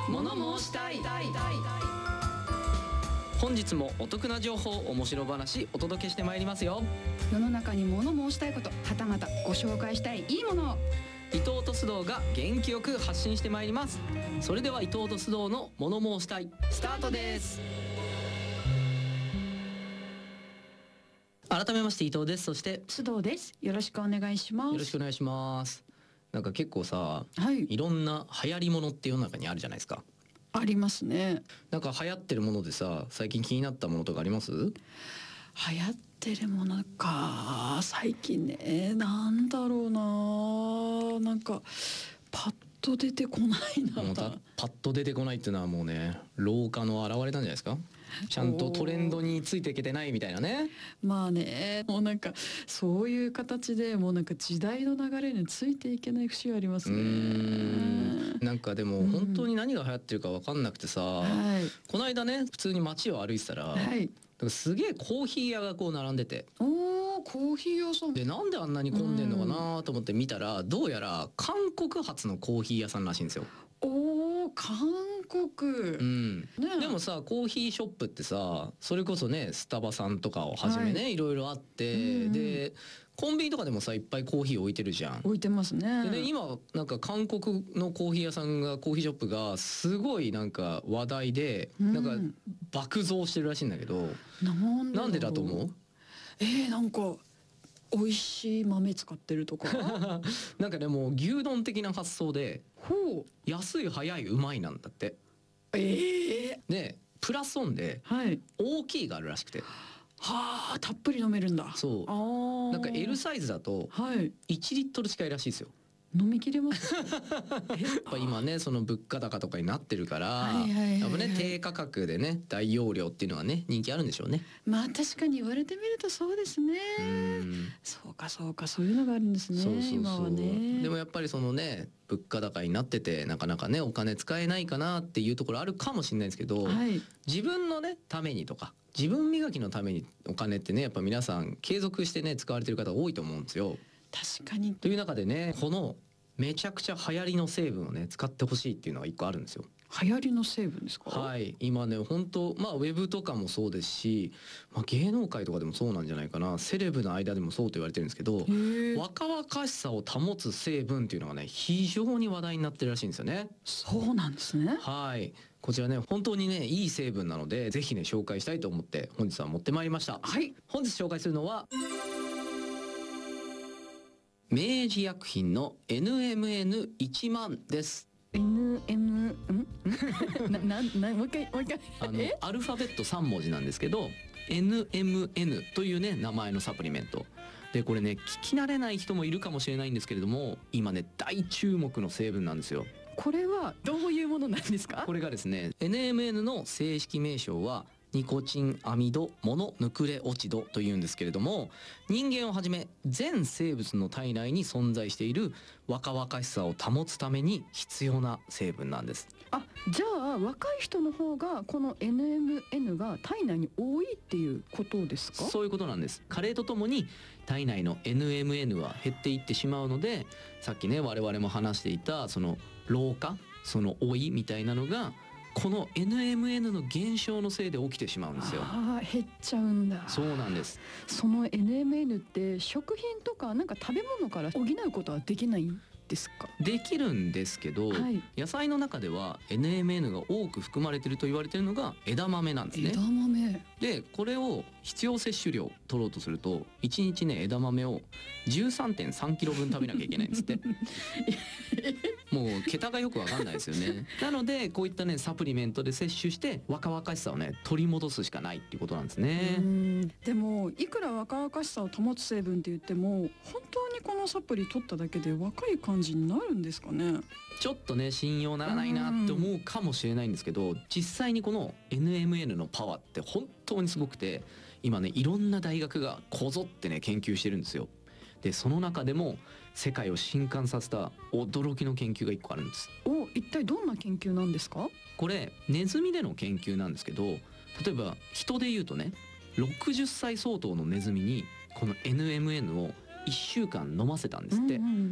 物申したい。本日もお得な情報、面白話お届けしてまいりますよ。 世の中に物申したいこと、はたまたご紹介したいいいものを伊藤と須藤が元気よく発信してまいります。それでは伊藤と須藤の物申したいスタートです。改めまして伊藤です。そして須藤です。よろしくお願いします。 よろしくお願いします。なんか結構さ、 はいいろんな流行りものって世の中にあるじゃないですか。 ありますね。 なんか流行ってるものでさ、最近気になったものとかあります？ 流行ってるものか、最近ね、なんだろうな、なんかパッと出てこないな。 もうパッと出てこないっていうのはもうね、老化の表れなんじゃないですか。ちゃんとトレンドについていけてないみたいなね。 まあね、もうなんかそういう形でもうなんか時代の流れについていけない節はありますね。 なんかでも本当に何が流行ってるか分かんなくてさ、 はいこの間ね普通に街を歩いてたら、 はい。 なんかすげえコーヒー屋がこう並んでて、 おー、コーヒー屋さん。 でなんであんなに混んでんのかなと思って見たら、どうやら韓国発のコーヒー屋さんらしいんですよ。 おー、韓国。 ね、 ねでもさコーヒーショップってさ、それこそねスタバさんとかをはじめね、いろいろあって、でコンビニとかでもさいっぱいコーヒー置いてるじゃん。 置いてますね。 でね、今なんか韓国のコーヒー屋さんが、コーヒーショップがすごいなんか話題で、なんか爆増してるらしいんだけど、なんでだと思う？ なんか美味しい豆使ってるとか。 なんかね、もう牛丼的な発想で、 ほう。 安い早いうまいなんだって。でプラスオンではい。 大きいがあるらしくて、 はあ、たっぷり飲めるんだ。 そうあー、 なんか L サイズだとはい 1リットル近いらしいですよ。 飲みきれます。 やっぱ今ねその物価高とかになってるから、 はいはいはいはい、 やっぱね低価格でね大容量っていうのはね人気あるんでしょうね。 まあ確かに言われてみるとそうですね。そうかそうか、そういうのがあるんですね。 そうそうそう。 今はね。 でもやっぱりそのね物価高になっててなかなかねお金使えないかなっていうところあるかもしれないですけど、 はい自分のねためにとか自分磨きのためにお金ってねやっぱ皆さん継続してね使われてる方多いと思うんですよ。 確かに。 という中でね、このめちゃくちゃ流行りの成分をね使ってほしいっていうのが一個あるんですよ。 流行りの成分ですか。 はい、今ね本当まあウェブとかもそうですし、まあ、芸能界とかでもそうなんじゃないかな、セレブの間でもそうと言われてるんですけど、若々しさを保つ成分っていうのがね非常に話題になってるらしいんですよね。 そうなんですね。 はい、こちらね本当にねいい成分なのでぜひね紹介したいと思って本日は持ってまいりました。 はい。 本日紹介するのは明治薬品の NMN1 万です。 NM もう一回アルファベット3文字なんですけど NMN というね名前のサプリメントで、これね聞き慣れない人もいるかもしれないんですけれども、今ね大注目の成分なんですよ。 これはどういうものなんですか。 これがですね NMN の正式名称はニコチンアミドモノヌクレオチドというんですけれども、人間をはじめ全生物の体内に存在している若々しさを保つために必要な成分なんです。 あ、じゃあ若い人の方がこの NMN が体内に多いっていうことですか。 そういうことなんです。加齢とともに体内の NMN は減っていってしまうので、さっきね我々も話していたその老化、その老いみたいなのがこの NMN の減少のせいで起きてしまうんですよ。 ああ、減っちゃうんだ。 そうなんです。 その NMN って食品とかなんか食べ物から補うことはできないんですか。 できるんですけど、 はい野菜の中では NMN が多く含まれていると言われているのが枝豆なんですね。 枝豆。 でこれを必要摂取量取ろうとすると1日ね枝豆を 13.3 キロ分食べなきゃいけないんですってもう桁がよくわかんないですよね。なのでこういったねサプリメントで摂取して若々しさをね取り戻すしかないっていうことなんですね。 でもいくら若々しさを保つ成分って言っても本当にこのサプリ取っただけで若い感じになるんですかね。 ちょっとね信用ならないなって思うかもしれないんですけど、実際にこの NMN のパワーって本当にすごくて、今ねいろんな大学がこぞってね研究してるんですよ。でその中でも世界を震撼させた驚きの研究が1個あるんです。 一体どんな研究なんですか。 これネズミでの研究なんですけど、例えば人で言うとね60歳相当のネズミにこの NMN を1週間飲ませたんですって。